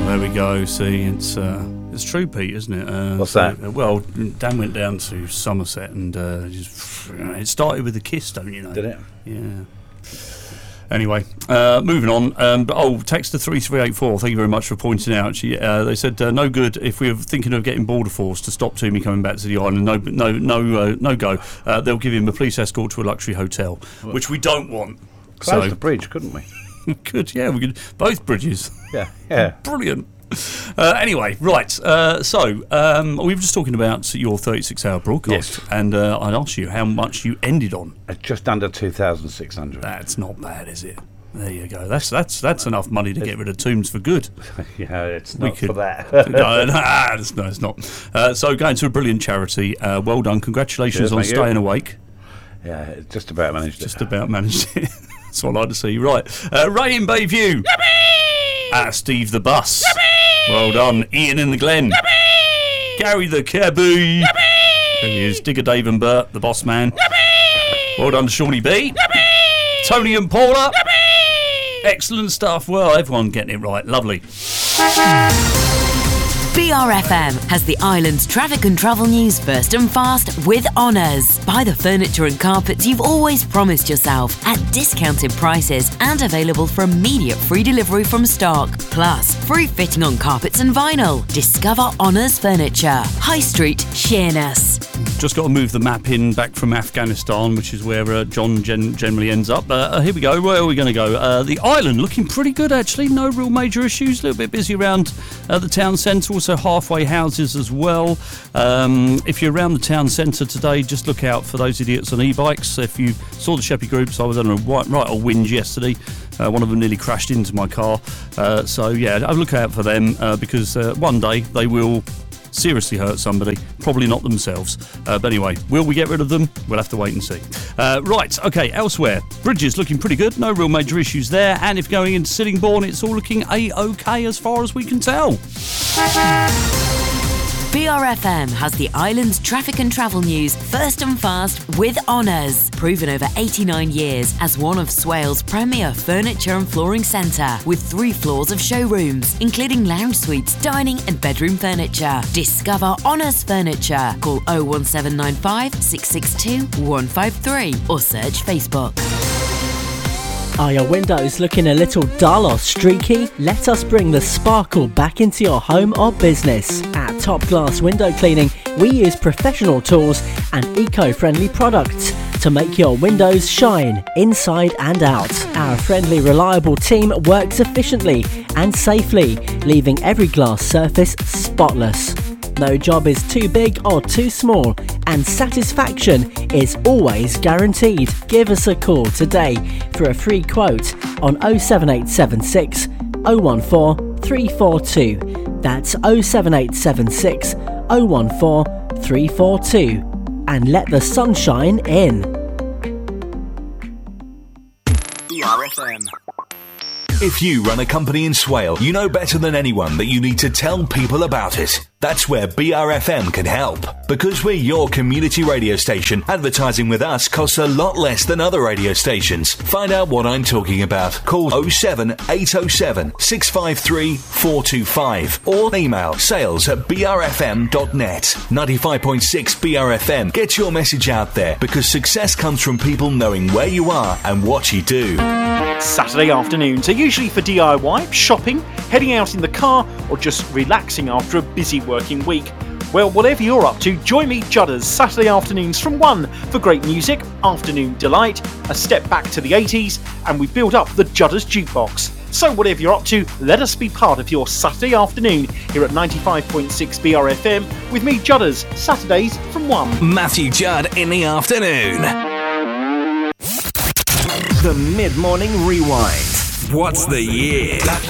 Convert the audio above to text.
there we go. See, it's true, Pete, isn't it? What's that? Well, Dan went down to Somerset and it started with a kiss, don't you know? Did it? Yeah. Anyway, moving on. Text to 3384. Thank you very much for pointing out. They said no good if we're thinking of getting Border Force to stop Toomey coming back to the island. No go. They'll give him a police escort to a luxury hotel, which we don't want. Close the bridge, couldn't we? We could, yeah. We could both bridges. Yeah. Brilliant. Anyway, right. We were just talking about your 36-hour broadcast, yes. And I'd asked you how much you ended on. Just under 2,600. That's not bad, is it? There you go. That's enough money to get rid of Tombs for good. Yeah, it's not for that. No, it's not. So going to a brilliant charity. Well done. Congratulations on staying awake. Yeah, just about managed it. Just about managed it. That's what I'd like to see. Right. Ray in Bayview. Yippee! Steve the Bus. Yippee! Well done. Ian in the Glen. Yippee! Gary the Cabby. Yippee! There he is. Digger Dave and Bert, the boss man. Yippee! Well done to Shawnee B. Yippee! Tony and Paula. Yippee! Excellent stuff. Well, everyone getting it right. Lovely. BRFM has the island's traffic and travel news first and fast with honours. Buy the furniture and carpets you've always promised yourself at discounted prices and available for immediate free delivery from stock. Plus, free fitting on carpets and vinyl. Discover Honours Furniture. High Street, Sheerness. Just got to move the map in back from Afghanistan, which is where John generally ends up. Here we go. Where are we going to go? The island looking pretty good, actually. No real major issues. A little bit busy around the town centre. Also halfway houses as well. If you're around the town centre today, just look out for those idiots on e-bikes. If you saw the Sheppey groups, I was on a right old whinge yesterday. One of them nearly crashed into my car. So yeah, look out for them because one day they will seriously hurt somebody, probably not themselves. But anyway, will we get rid of them? We'll have to wait and see. Right, okay, elsewhere. Bridges looking pretty good, no real major issues there. And if going into Sittingbourne, it's all looking A-OK as far as we can tell. BRFM has the island's traffic and travel news first and fast with honours. Proven over 89 years as one of Swale's premier furniture and flooring centre with 3 floors of showrooms, including lounge suites, dining and bedroom furniture. Discover Honours Furniture. Call 01795 662 153 or search Facebook. Are your windows looking a little dull or streaky? Let us bring the sparkle back into your home or business. At Top Glass Window Cleaning, we use professional tools and eco-friendly products to make your windows shine inside and out. Our friendly, reliable team works efficiently and safely, leaving every glass surface spotless. No job is too big or too small, and satisfaction is always guaranteed. Give us a call today for a free quote on 07876 014 342. That's 07876 014 342. And let the sunshine in. BRFM. If you run a company in Swale, you know better than anyone that you need to tell people about it. That's where BRFM can help. Because we're your community radio station, advertising with us costs a lot less than other radio stations. Find out what I'm talking about. Call 07807 653 425 or email sales@brfm.net. 95.6 BRFM. Get your message out there because success comes from people knowing where you are and what you do. Saturday afternoons are usually for DIY, shopping, heading out in the car, or just relaxing after a busy working week. Well, whatever you're up to, join me Judders Saturday afternoons from 1 for great music, afternoon delight, a step back to the 80s, and we build up the Judders Jukebox. So whatever you're up to, let us be part of your Saturday afternoon here at 95.6 BRFM with me Judders, Saturdays from 1. Matthew Judd in the afternoon. The Mid-Morning Rewind. What's the year?